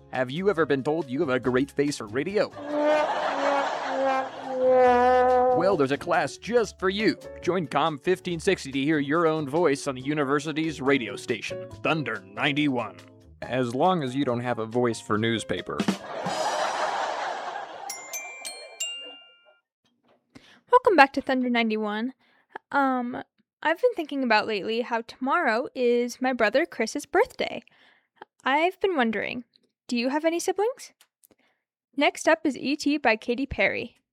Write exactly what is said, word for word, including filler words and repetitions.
Have you ever been told you have a great face for radio? Well, there's a class just for you. Join Com fifteen sixty to hear your own voice on the university's radio station, Thunder ninety-one. As long as you don't have a voice for newspaper. Welcome back to Thunder ninety-one. Um, I've been thinking about lately how tomorrow is my brother Chris's birthday. I've been wondering, do you have any siblings? Next up is E T by Katy Perry.